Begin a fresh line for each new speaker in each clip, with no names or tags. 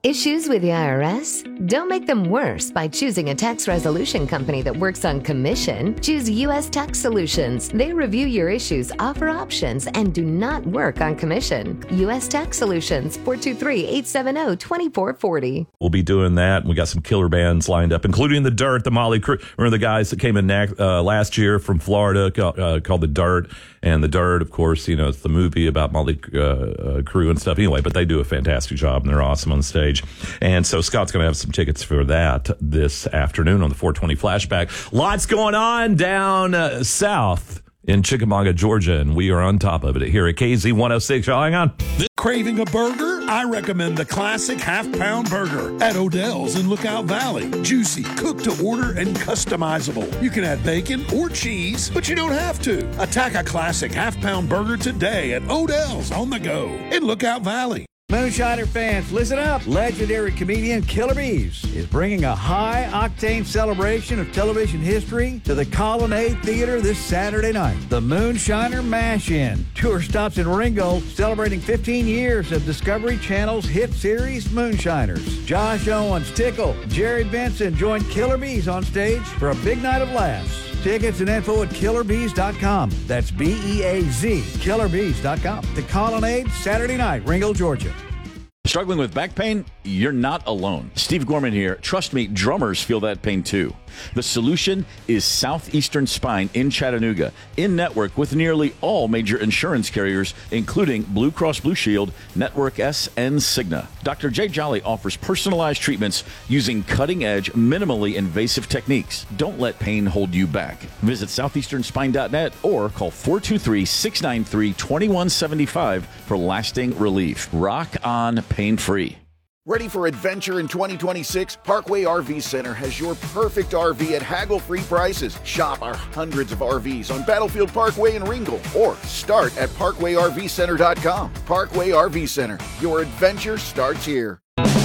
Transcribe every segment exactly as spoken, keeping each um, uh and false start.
Issues with the I R S? Don't make them worse by choosing a tax resolution company that works on commission. Choose U S Tax Solutions. They review your issues, offer options, and do not work on commission. U S Tax Solutions, four two three, eight seven zero, two four four zero.
We'll be doing that. We got some killer bands lined up, including The Dirt, the Molly Crew. Remember the guys that came in uh, last year from Florida uh, called The Dirt? And The Dirt, of course, you know, it's the movie about Molly uh, uh, Crew and stuff. Anyway, but they do a fantastic job, and they're awesome on the stage. And so Scott's going to have some tickets for that this afternoon on the four twenty Flashback. Lots going on down uh, south in Chickamauga, Georgia, and we are on top of it here at K Z one oh six. Y'all hang on.
Craving a burger? I recommend the classic half-pound burger at Odell's in Lookout Valley. Juicy, cooked to order, and customizable. You can add bacon or cheese, but you don't have to. Attack a classic half-pound burger today at Odell's on the go in Lookout Valley.
Moonshiner fans, listen up. Legendary comedian Killer Bees is bringing a high-octane celebration of television history to the Colonnade Theater this Saturday night. The Moonshiner Mash-In. Tour stops in Ringgold, celebrating fifteen years of Discovery Channel's hit series, Moonshiners. Josh Owens, Tickle, Jerry Benson join Killer Bees on stage for a big night of laughs. Tickets and info at killer bees dot com. That's B E A Z, killer bees dot com. The Colonnade, Saturday night, Ringgold, Georgia.
Struggling with back pain? You're not alone. Steve Gorman here. Trust me, drummers feel that pain too. The solution is Southeastern Spine in Chattanooga, in network with nearly all major insurance carriers, including Blue Cross Blue Shield, Network S, and Cigna. Doctor Jay Jolly offers personalized treatments using cutting-edge, minimally invasive techniques. Don't let pain hold you back. Visit southeastern spine dot net or call four two three, six nine three, two one seven five for lasting relief. Rock on pain-free.
Ready for adventure in twenty twenty-six? Parkway R V Center has your perfect R V at haggle-free prices. Shop our hundreds of R Vs on Battlefield Parkway in Ringgold or start at parkway r v center dot com. Parkway R V Center, your adventure starts here.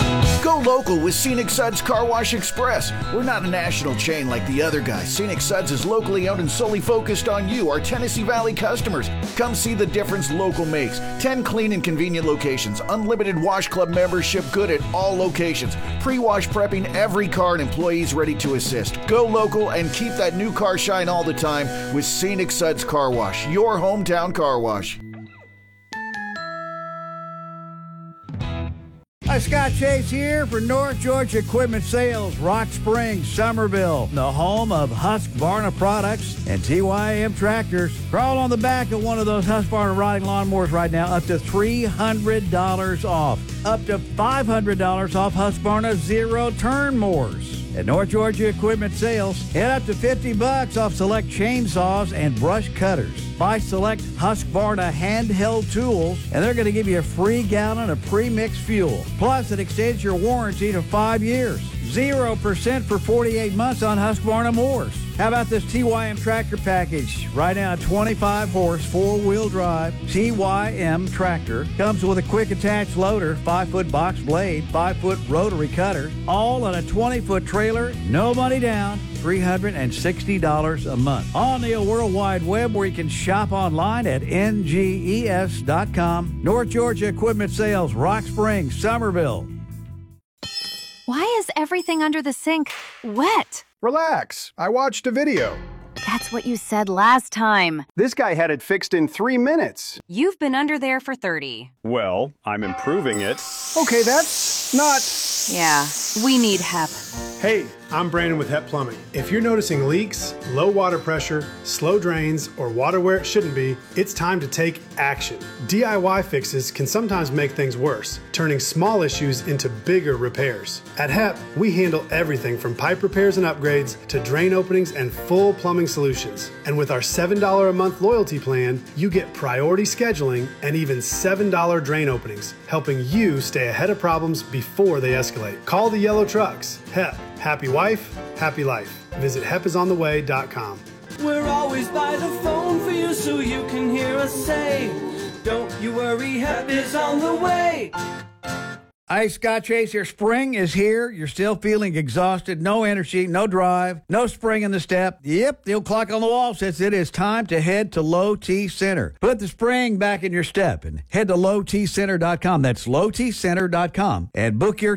Go local with Scenic Suds Car Wash Express. We're not a national chain like the other guys. Scenic Suds is locally owned and solely focused on you, our Tennessee Valley customers. Come see the difference local makes. ten clean and convenient locations. Unlimited Wash Club membership good at all locations. Pre-wash prepping every car and employees ready to assist. Go local and keep that new car shine all the time with Scenic Suds Car Wash, your hometown car wash.
Hi, Scott Chase here for North Georgia Equipment Sales, Rock Springs, Somerville, the home of Husqvarna products and T Y M tractors. Crawl on the back of one of those Husqvarna riding lawnmowers right now, up to three hundred dollars off. Up to five hundred dollars off Husqvarna zero-turn mowers. At North Georgia Equipment Sales, head up to fifty bucks off select chainsaws and brush cutters. Buy select Husqvarna handheld tools, and they're going to give you a free gallon of pre-mixed fuel. Plus, it extends your warranty to five years. zero percent for forty-eight months on Husqvarna mowers. How about this T Y M tractor package? Right now, a twenty-five horse, four-wheel drive T Y M tractor. Comes with a quick attached loader, five foot box blade, five foot rotary cutter, all on a twenty foot trailer, no money down, three hundred sixty dollars a month. On the World Wide Web, where you can shop online at N G E S dot com. North Georgia Equipment Sales, Rock Springs, Somerville.
Why is everything under the sink wet?
Relax. I watched a video.
That's what you said last time.
This guy had it fixed in three minutes.
You've been under there for thirty.
Well, I'm improving it. Okay, that's not...
Yeah, we need H E P.
Hey, I'm Brandon with H E P Plumbing. If you're noticing leaks, low water pressure, slow drains, or water where it shouldn't be, it's time to take action. D I Y fixes can sometimes make things worse, turning small issues into bigger repairs. At H E P, we handle everything from pipe repairs and upgrades to drain openings and full plumbing solutions. And with our seven dollars a month loyalty plan, you get priority scheduling and even seven dollar drain openings, helping you stay ahead of problems before they escalate. Call the yellow trucks. H E P. Happy wife, happy life. Visit hep is on the way dot com.
We're always by the phone for you so you can hear us say, don't you worry, H E P is on the way.
Hi, Scott Chase here. Spring is here. You're still feeling exhausted, no energy, no drive, no spring in the step. Yep, the old clock on the wall says it is time to head to Low T Center. Put the spring back in your step and head to low t center dot com. That's low t center dot com and book your